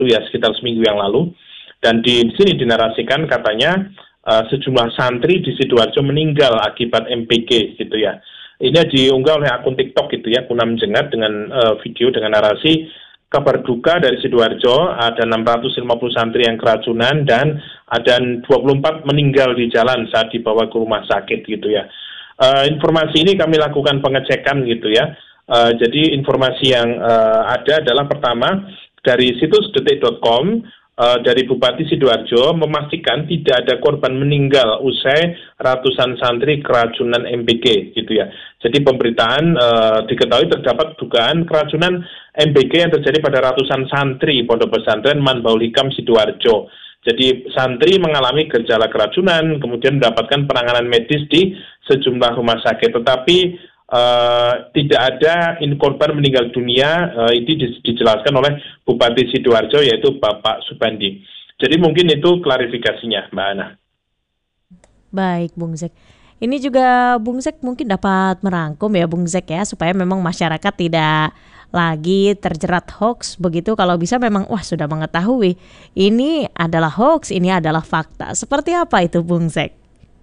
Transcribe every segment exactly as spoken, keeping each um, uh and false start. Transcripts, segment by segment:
ya sekitar seminggu yang lalu. Dan di sini dinarasikan katanya uh, sejumlah santri di Sidoarjo meninggal akibat M P G gitu ya. Ini diunggah oleh akun TikTok gitu ya, Kunam Jengat dengan uh, video dengan narasi kabar duka dari Sidoarjo, ada enam ratus lima puluh santri yang keracunan dan ada dua puluh empat meninggal di jalan saat dibawa ke rumah sakit gitu ya. Uh, informasi ini kami lakukan pengecekan gitu ya. Uh, jadi informasi yang uh, ada adalah pertama dari situs detik dot com uh, dari Bupati Sidoarjo memastikan tidak ada korban meninggal usai ratusan santri keracunan M P G gitu ya. Jadi pemberitaan uh, diketahui terdapat dugaan keracunan M P G yang terjadi pada ratusan santri Pondok Pesantren Manbaul Hikam Sidoarjo. Jadi santri mengalami gejala keracunan, kemudian mendapatkan penanganan medis di sejumlah rumah sakit. Tetapi uh, tidak ada korban meninggal dunia, uh, ini dijelaskan oleh Bupati Sidoarjo yaitu Bapak Subandi. Jadi mungkin itu klarifikasinya, Mbak Ana. Baik, Bung Zek. Ini juga Bung Zek mungkin dapat merangkum ya Bung Zek ya, supaya memang masyarakat tidak lagi terjerat hoax begitu. Kalau bisa memang wah sudah mengetahui ini adalah hoax, ini adalah fakta. Seperti apa itu Bung Zek?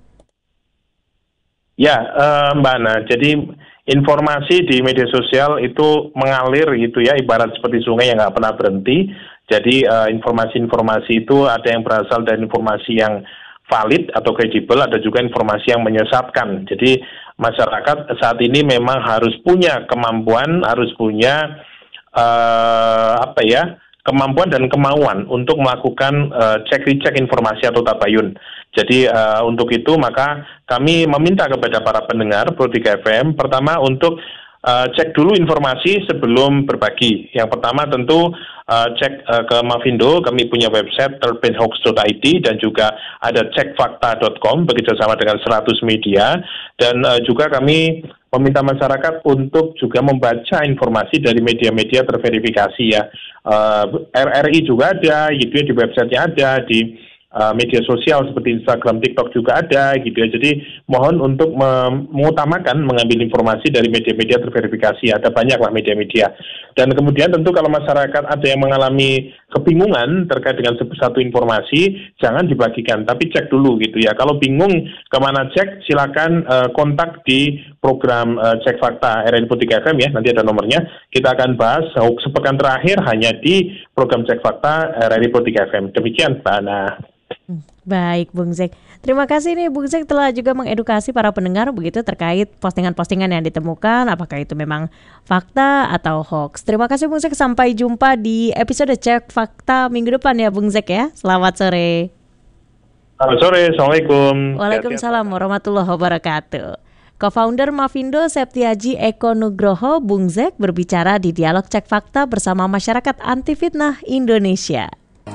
Ya uh, Mbak Ana, jadi informasi di media sosial itu mengalir gitu ya, ibarat seperti sungai yang nggak pernah berhenti. Jadi uh, informasi-informasi itu ada yang berasal dari informasi yang valid atau kredibel, ada juga informasi yang menyesatkan. Jadi masyarakat saat ini memang harus punya kemampuan, harus punya uh, apa ya, kemampuan dan kemauan untuk melakukan uh, cek-recek informasi atau tabayun. Jadi uh, untuk itu maka kami meminta kepada para pendengar Pro tiga F M pertama untuk Uh, cek dulu informasi sebelum berbagi. Yang pertama tentu uh, cek uh, ke Mavindo, kami punya website terpin hoax dot i d dan juga ada cek fakta dot com bekerjasama dengan seratus media, dan uh, juga kami meminta masyarakat untuk juga membaca informasi dari media-media terverifikasi ya. Uh, R R I juga ada, gitu ya, di websitenya ada, di Uh, media sosial seperti Instagram, TikTok juga ada gitu ya. Jadi mohon untuk mengutamakan mengambil informasi dari media-media terverifikasi. Ada banyaklah media-media. Dan kemudian tentu kalau masyarakat ada yang mengalami kebingungan terkait dengan satu informasi, jangan dibagikan, tapi cek dulu gitu ya. Kalau bingung kemana cek, silakan uh, kontak di program uh, Cek Fakta R R I Pro tiga F M ya. Nanti ada nomornya. Kita akan bahas hoax sepekan terakhir hanya di program Cek Fakta R R I Pro tiga F M. Demikian Mbak Ana. Baik Bung Zek, terima kasih nih Bung Zek telah juga mengedukasi para pendengar begitu terkait postingan-postingan yang ditemukan, apakah itu memang fakta atau hoax. Terima kasih Bung Zek, sampai jumpa di episode Cek Fakta minggu depan ya Bung Zek ya. Selamat sore. Selamat sore, Assalamualaikum. Waalaikumsalam warahmatullahi wabarakatuh. Co-founder Mavindo Septiaji Eko Nugroho, Bung Zek berbicara di Dialog Cek Fakta bersama Masyarakat Anti Fitnah Indonesia.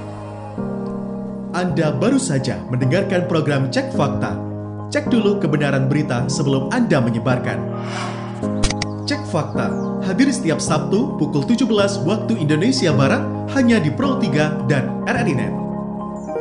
Anda baru saja mendengarkan program Cek Fakta. Cek dulu kebenaran berita sebelum Anda menyebarkan. Cek Fakta hadir setiap Sabtu pukul tujuh belas waktu Indonesia Barat hanya di Pro tiga dan R R I Net.